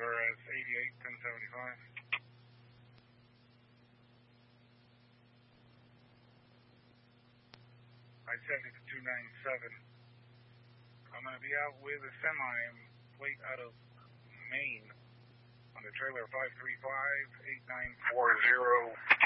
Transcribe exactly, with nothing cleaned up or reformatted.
Honduras, eighty-eight, ten seventy-five. I sent it to two nine seven. I'm going to be out with a semi plate out of Maine on the trailer five three five, eight nine four zero.